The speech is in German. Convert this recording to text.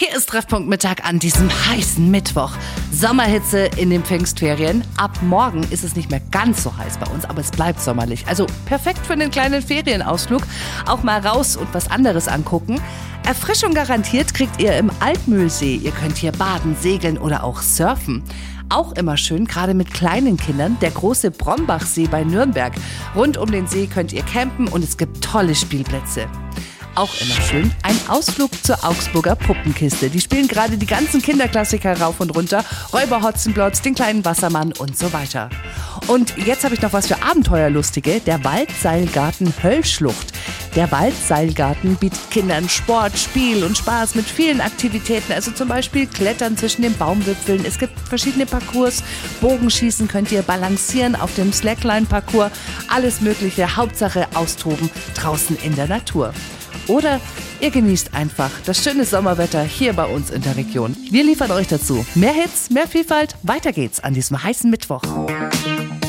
Hier ist Treffpunkt Mittag an diesem heißen Mittwoch. Sommerhitze in den Pfingstferien. Ab morgen ist es nicht mehr ganz so heiß bei uns, aber es bleibt sommerlich. Also perfekt für einen kleinen Ferienausflug. Auch mal raus und was anderes angucken. Erfrischung garantiert kriegt ihr im Altmühlsee. Ihr könnt hier baden, segeln oder auch surfen. Auch immer schön, gerade mit kleinen Kindern, der große Brombachsee bei Nürnberg. Rund um den See könnt ihr campen und es gibt tolle Spielplätze. Auch immer schön, ein Ausflug zur Augsburger Puppenkiste. Die spielen gerade die ganzen Kinderklassiker rauf und runter. Räuber Hotzenplotz, den kleinen Wassermann und so weiter. Und jetzt habe ich noch was für Abenteuerlustige. Der Waldseilgarten Höllschlucht. Der Waldseilgarten bietet Kindern Sport, Spiel und Spaß mit vielen Aktivitäten. Also zum Beispiel Klettern zwischen den Baumwipfeln. Es gibt verschiedene Parcours. Bogenschießen könnt ihr, balancieren auf dem Slackline-Parcours. Alles Mögliche. Hauptsache austoben draußen in der Natur. Oder ihr genießt einfach das schöne Sommerwetter hier bei uns in der Region. Wir liefern euch dazu mehr Hits, mehr Vielfalt. Weiter geht's an diesem heißen Mittwoch.